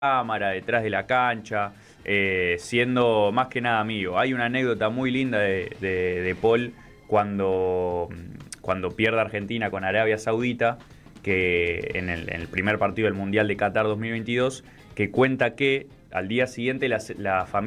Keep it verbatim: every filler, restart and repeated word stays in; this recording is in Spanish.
cámara, detrás de la cancha, eh, siendo más que nada amigo. Hay una anécdota muy linda de, de, de Paul cuando, cuando pierde Argentina con Arabia Saudita, que en el, en el primer partido del Mundial de Qatar dos mil veintidós, que cuenta que al día siguiente la, la familia